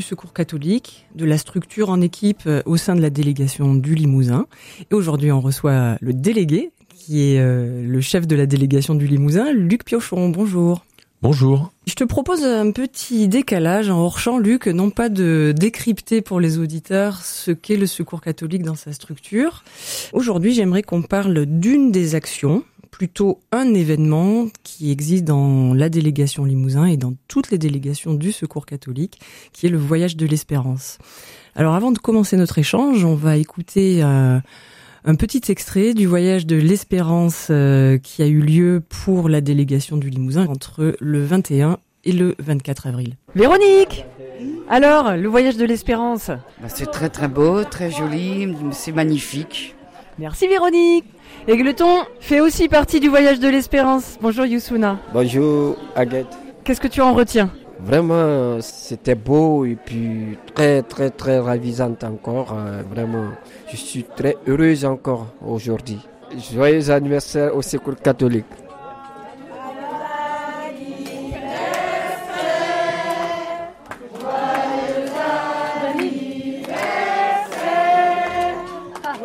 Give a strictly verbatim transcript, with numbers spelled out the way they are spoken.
Secours catholique, de la structure en équipe au sein de la délégation du Limousin. Et aujourd'hui, on reçoit le délégué, qui est euh, le chef de la délégation du Limousin, Luc Piochon. Bonjour. Bonjour. Je te propose un petit décalage en hors-champ, Luc, non pas de décrypter pour les auditeurs ce qu'est le Secours catholique dans sa structure. Aujourd'hui, j'aimerais qu'on parle d'une des actions, plutôt un événement qui existe dans la délégation Limousin et dans toutes les délégations du Secours catholique, qui est le voyage de l'espérance. Alors avant de commencer notre échange, on va écouter euh, un petit extrait du voyage de l'espérance euh, qui a eu lieu pour la délégation du Limousin entre le vingt et un et le vingt-quatre avril. Véronique, alors, le voyage de l'espérance? Bah, c'est très très beau, très joli, c'est magnifique. Merci Véronique. Égleton fait aussi partie du voyage de l'espérance. Bonjour Youssouna. Bonjour Aguette. Qu'est-ce que tu en retiens? Vraiment, c'était beau et puis très très très ravisant encore. Euh, vraiment, je suis très heureuse encore aujourd'hui. Joyeux anniversaire au Secours catholique.